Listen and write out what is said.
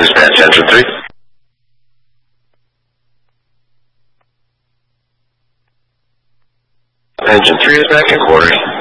Dispatch, Engine 3. Engine 3 is back in quarters.